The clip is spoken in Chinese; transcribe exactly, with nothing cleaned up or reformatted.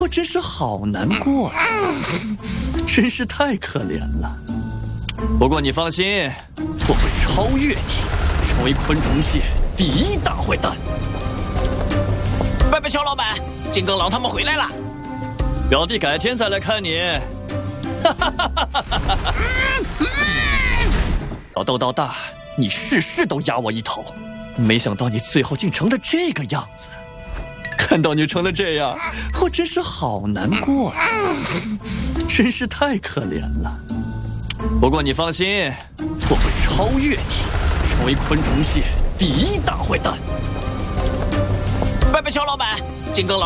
我真是好难过啊，真是太可怜了。不过你放心，我会超越你，成为昆虫界第一大坏蛋。 拜拜，肖老板，金刚狼他们回来了。 表弟改天再来看你。哈哈哈哈哈哈！老豆到大，你事事都压我一头，没想到你最后竟成了这个样子。看到你成了这样，我真是好难过啊，真是太可怜了。不过你放心，我会超越你，成为昆虫界第一大坏蛋。 拜拜，肖老板，金刚狼。